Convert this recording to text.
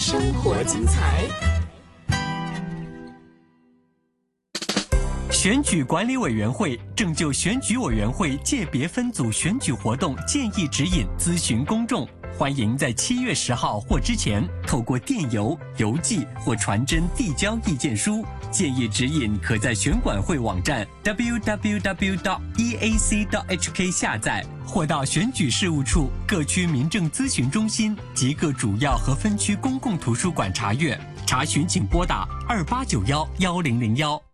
生活精彩。 选举管理委员会正就选举委员会界别分组选举活动建议指引咨询公众，欢迎在7月10号或之前透过电邮、邮寄或传真递交意见书。建议指引可在选管会网站 www.eac.hk 下载，或到选举事务处、各区民政咨询中心及各主要和分区公共图书馆查阅。查询请拨打28911001。